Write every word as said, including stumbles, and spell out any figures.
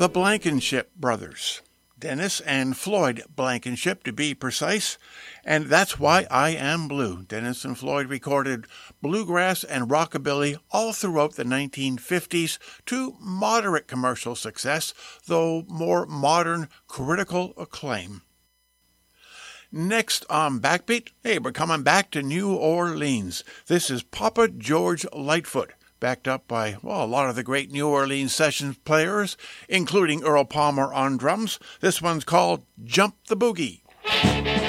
The Blankenship Brothers. Dennis and Floyd Blankenship, to be precise, and That's Why I Am Blue. Dennis and Floyd recorded bluegrass and rockabilly all throughout the nineteen fifties to moderate commercial success, though more modern critical acclaim. Next on Backbeat, hey, we're coming back to New Orleans. This is Papa George Lightfoot, backed up by, well, a lot of the great New Orleans session players, including Earl Palmer on drums. This one's called Jump the Boogie.